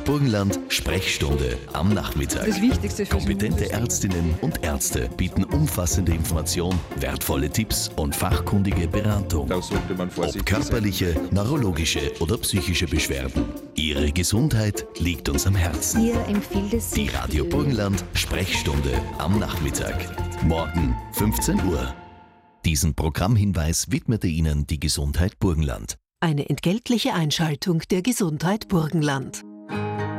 Burgenland Sprechstunde am Nachmittag. Das Wichtigste fürs Kompetente Immunsystem. Ärztinnen und Ärzte bieten umfassende Information, wertvolle Tipps und fachkundige Beratung. Da sollte man Ob vorsichtig sein. körperliche, neurologische oder psychische Beschwerden. Ihre Gesundheit liegt uns am Herzen. Hier empfiehlt es Die sich Radio für Burgenland Sprechstunde am Nachmittag. Morgen 15 Uhr. Diesen Programmhinweis widmete Ihnen die Gesundheit Burgenland. Eine entgeltliche Einschaltung der Gesundheit Burgenland.